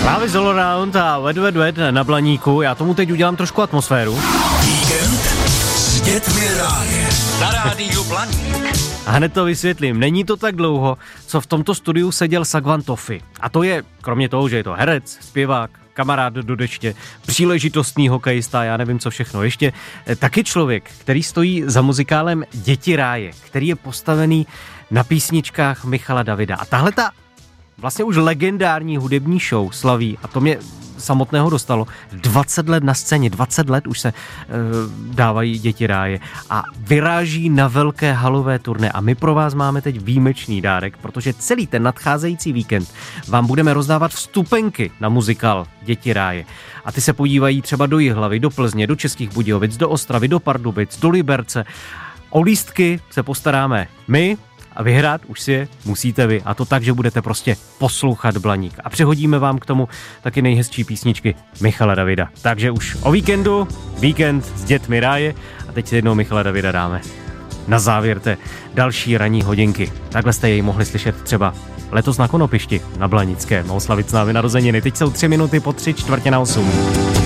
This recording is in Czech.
Právě All Around a Wet Wet Wet na Blaníku. Já tomu teď udělám trošku atmosféru. Víkend s dětmi Ráje. Na rádiu Blaník. A hned to vysvětlím. Není to tak dlouho, co v tomto studiu seděl Sagvan Tofi. A to je, kromě toho, že je to herec, zpěvák, kamarád do deště, příležitostný hokejista, já nevím co všechno ještě, taky člověk, který stojí za muzikálem Děti Ráje, který je postavený na písničkách Michala Davida. A tahle ta vlastně už legendární hudební show slaví, a to mě samotného dostalo, 20 let na scéně, 20 let už se dávají Děti Ráje a vyráží na velké halové turné a my pro vás máme teď výjimečný dárek, protože celý ten nadcházející víkend vám budeme rozdávat vstupenky na muzikál Děti Ráje a ty se podívají třeba do Jihlavy, do Plzně, do Českých Budějovic, do Ostravy, do Pardubic, do Liberce. O lístky se postaráme my, a vyhrát už si je musíte vy. A to tak, že budete prostě poslouchat Blaník. A přehodíme vám k tomu taky nejhezčí písničky Michala Davida. Takže už o víkendu, víkend s dětmi Ráje. A teď si jednou Michala Davida dáme na závěr té další ranní hodinky. Takhle jste jej mohli slyšet třeba letos na Konopišti na Blanickém. Oslavit s námi narozeniny. Teď jsou 3 minuty po 3/4 na 8.